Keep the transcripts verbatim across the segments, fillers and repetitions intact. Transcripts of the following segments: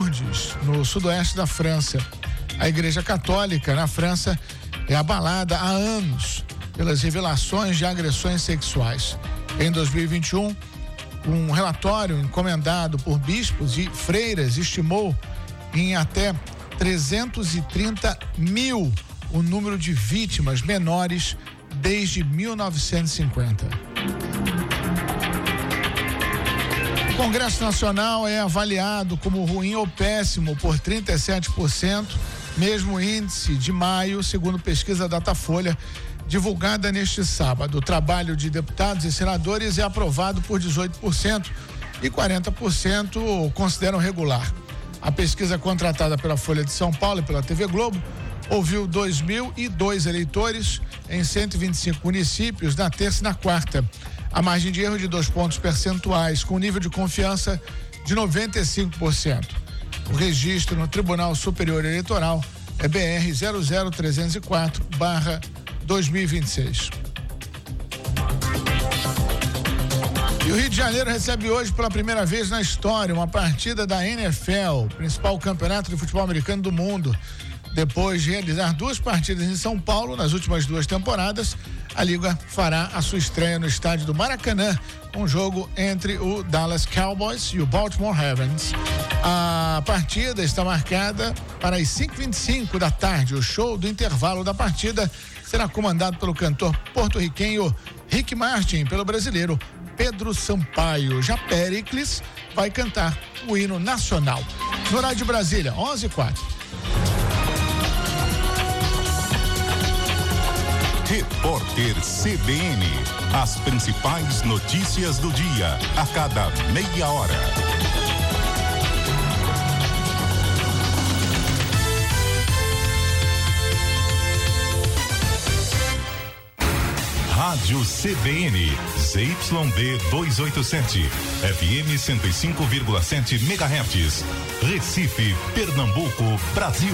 Lourdes, no sudoeste da França. A Igreja Católica na França é abalada há anos pelas revelações de agressões sexuais. Em dois mil e vinte e um, um relatório encomendado por bispos e freiras estimou em até trezentos e trinta mil o número de vítimas menores desde mil novecentos e cinquenta. O Congresso Nacional é avaliado como ruim ou péssimo por trinta e sete por cento, mesmo índice de maio, segundo pesquisa Datafolha, divulgada neste sábado. O trabalho de deputados e senadores é aprovado por dezoito por cento e quarenta por cento consideram regular. A pesquisa contratada pela Folha de São Paulo e pela T V Globo ouviu dois mil e dois eleitores em cento e vinte e cinco municípios na terça e na quarta. A margem de erro de dois pontos percentuais, com nível de confiança de noventa e cinco por cento. O registro no Tribunal Superior Eleitoral é B R zero zero trezentos e quatro barra dois mil e vinte e seis. E o Rio de Janeiro recebe hoje pela primeira vez na história uma partida da N F L, principal campeonato de futebol americano do mundo. Depois de realizar duas partidas em São Paulo nas últimas duas temporadas, a Liga fará a sua estreia no estádio do Maracanã, um jogo entre o Dallas Cowboys e o Baltimore Ravens. A partida está marcada para as cinco e vinte e cinco da tarde. O show do intervalo da partida será comandado pelo cantor porto-riquenho Rick Martin, pelo brasileiro Pedro Sampaio. Já Péricles vai cantar o hino nacional. No horário de Brasília, onze e quatro. Repórter C B N. As principais notícias do dia, a cada meia hora. Rádio C B N, Z Y D duzentos e oitenta e sete, F M cento e cinco vírgula sete megahertz, Recife, Pernambuco, Brasil.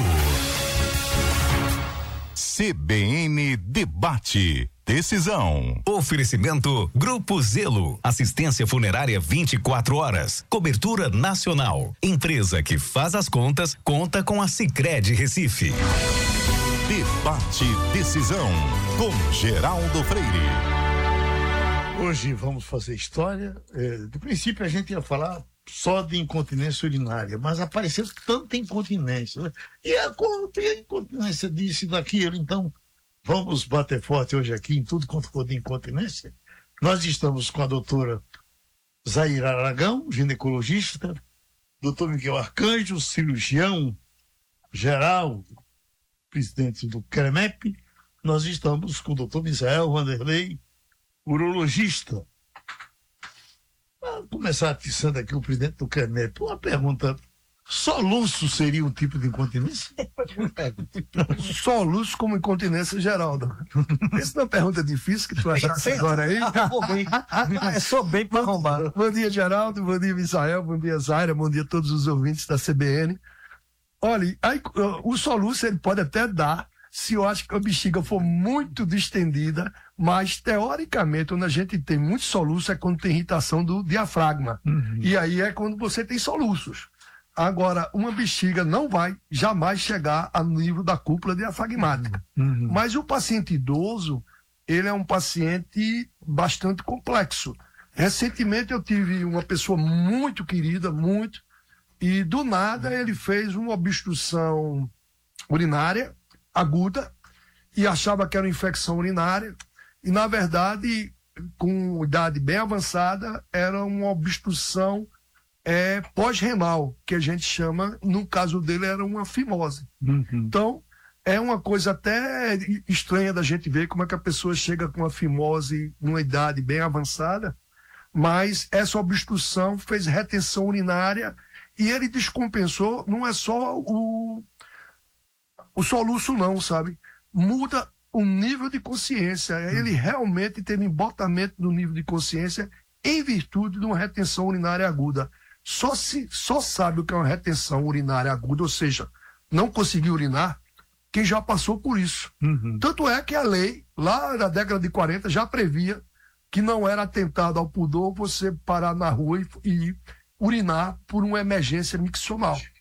C B N Debate. Decisão. Oferecimento Grupo Zelo. Assistência funerária vinte e quatro horas. Cobertura nacional. Empresa que faz as contas, conta com a Sicredi Recife. Debate Decisão. Com Geraldo Freire. Hoje vamos fazer história. É, do princípio a gente ia falar só de incontinência urinária, mas apareceu tanta incontinência, né? E a, a incontinência disso e daquilo, então vamos bater forte hoje aqui em tudo quanto for de incontinência. Nós estamos com a doutora Zaira Aragão, ginecologista, doutor Miguel Arcanjo, cirurgião geral, presidente do CREMEP. Nós estamos com o doutor Misael Vanderlei, urologista. Vamos começar atiçando aqui o presidente do CREMEP. Uma pergunta: soluço seria um tipo de incontinência? Soluço como incontinência, Geraldo. Essa é uma pergunta difícil que tu achaste agora aí. É só bem para arrombar. Bom dia, Geraldo. Bom dia, Misael. Bom dia, Zaira. Bom dia a todos os ouvintes da C B N. Olha, aí, o soluço ele pode até dar se eu acho que a bexiga for muito distendida, mas teoricamente quando a gente tem muito soluço é quando tem irritação do diafragma. Uhum. E aí é quando você tem soluços. Agora, uma bexiga não vai jamais chegar ao nível da cúpula diafragmática. Uhum. Mas o paciente idoso, ele é um paciente bastante complexo. Recentemente eu tive uma pessoa muito querida, muito, e do nada ele fez uma obstrução urinária aguda e achava que era uma infecção urinária, e na verdade, com idade bem avançada, era uma obstrução é, pós-renal, que a gente chama, no caso dele era uma fimose. Uhum. Então, é uma coisa até estranha da gente ver como é que a pessoa chega com uma fimose numa idade bem avançada, mas essa obstrução fez retenção urinária e ele descompensou. Não é só o o soluço não, sabe? Muda o nível de consciência. Ele realmente teve embotamento no nível de consciência em virtude de uma retenção urinária aguda. Só, se, só sabe o que é uma retenção urinária aguda, ou seja, não conseguir urinar, quem já passou por isso. Uhum. Tanto é que a lei, lá na década de quarenta, já previa que não era atentado ao pudor você parar na rua e, e urinar por uma emergência miccional.